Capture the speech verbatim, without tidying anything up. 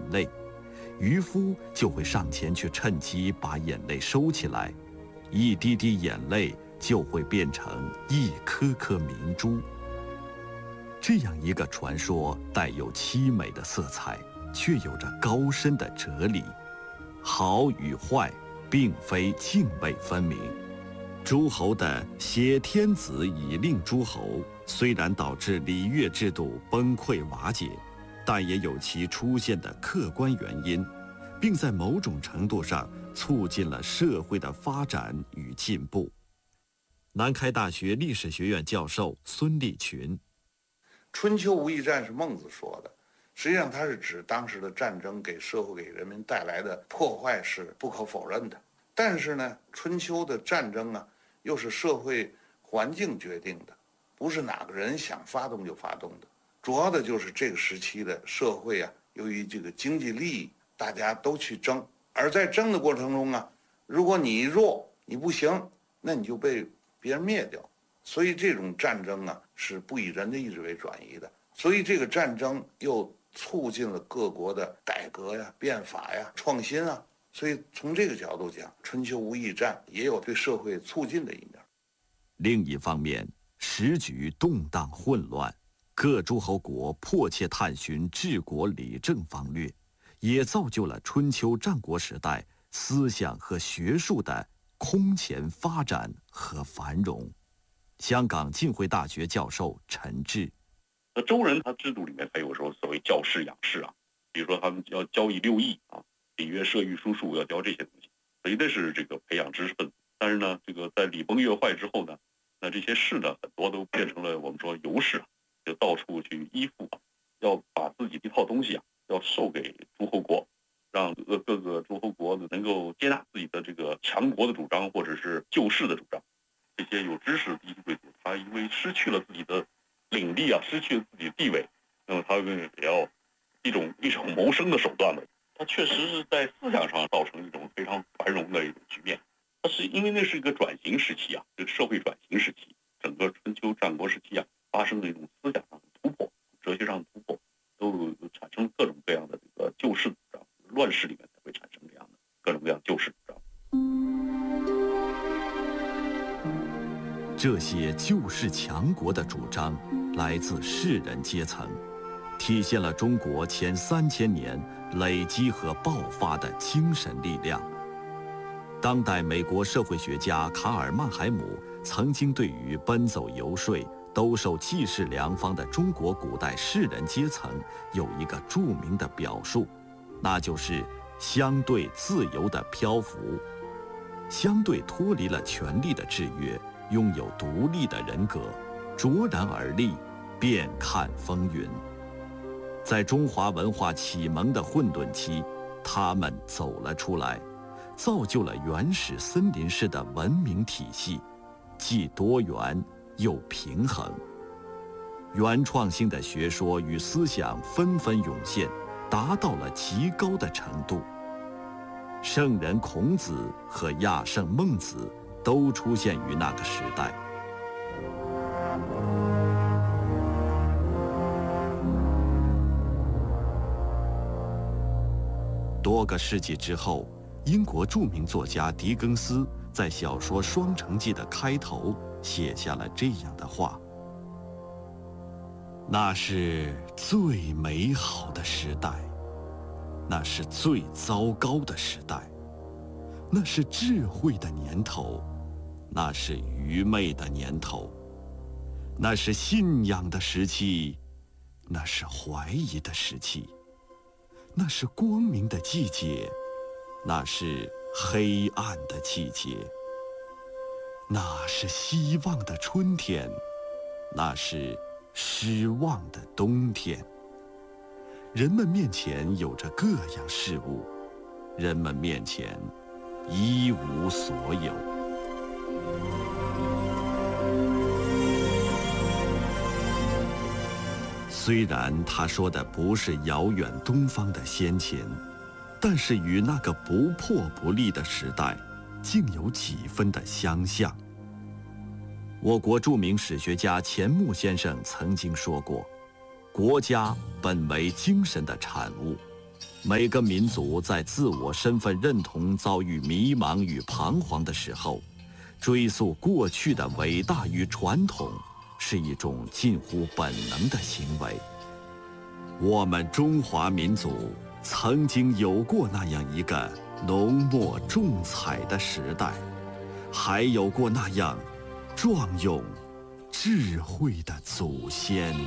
泪，渔夫就会上前去趁机把眼泪收起来，一滴滴眼泪就会变成一颗颗明珠。这样一个传说带有凄美的色彩，却有着高深的哲理。好与坏并非泾渭分明。诸侯的挟天子以令诸侯，虽然导致礼乐制度崩溃瓦解，但也有其出现的客观原因，并在某种程度上促进了社会的发展与进步。南开大学历史学院教授孙立群： 春秋无义战是孟子说的，实际上它是指当时的战争给社会给人民带来的破坏是不可否认的。但是呢，春秋的战争啊，又是社会环境决定的，不是哪个人想发动就发动的。主要的就是这个时期的社会啊，由于这个经济利益，大家都去争，而在争的过程中啊，如果你弱，你不行，那你就被别人灭掉。所以这种战争啊，是不以人的意志为转移的。所以这个战争又促进了各国的改革呀、变法呀、创新啊。所以从这个角度讲，春秋无义战也有对社会促进的一面。 另一方面，时局动荡混乱，各诸侯国迫切探寻治国理政方略，也造就了春秋战国时代思想和学术的空前发展和繁荣。香港浸会大学教授陈志： 那周人他制度里面还有说所谓教士养士啊，比如说他们要教以六艺啊，礼乐射御书数要教这些东西，所以那是这个培养知识分子。但是呢，这个在礼崩乐坏之后呢，那这些士呢很多都变成了我们说游士啊，就到处去依附啊，要把自己一套东西啊要授给诸侯国，让各各个诸侯国能够接纳自己的这个强国的主张或者是救世的主张。这些有知识的低级贵族，他因为失去了自己的领地啊，失去了自己的地位，那么他们也要一种一种谋生的手段了。它确实是在思想上造成一种非常繁荣的一种局面。它是因为那是一个转型时期啊，这个社会转型时期，整个春秋战国时期啊，发生了一种思想上的突破，哲学上的突破，都产生各种各样的这个救世主张。乱世里面才会产生这样的各种各样救世主张。 这些救世强国的主张来自士人阶层，体现了中国前三千年累积和爆发的精神力量。当代美国社会学家卡尔·曼海姆曾经对于奔走游说、兜售济世良方的中国古代士人阶层有一个著名的表述，那就是相对自由的漂浮，相对脱离了权力的制约，拥有独立的人格，卓然而立，遍看风云。在中华文化启蒙的混沌期，他们走了出来，造就了原始森林式的文明体系，既多元又平衡。原创性的学说与思想纷纷涌现，达到了极高的程度。圣人孔子和亚圣孟子都出现于那个时代。多个世纪之后，英国著名作家狄更斯在小说《双城记》的开头写下了这样的话：那是最美好的时代，那是最糟糕的时代，那是智慧的年头，那是愚昧的年头，那是信仰的时期，那是怀疑的时期，那是光明的季节，那是黑暗的季节，那是希望的春天，那是失望的冬天。人们面前有着各样事物，人们面前一无所有。虽然他说的不是遥远东方的先秦，但是与那个不破不立的时代，竟有几分的相像。我国著名史学家钱穆先生曾经说过，国家本为精神的产物， 每个民族在自我身份认同遭遇迷茫与彷徨的时候，追溯过去的伟大与传统，是一种近乎本能的行为。我们中华民族曾经有过那样一个浓墨重彩的时代，还有过那样壮勇智慧的祖先。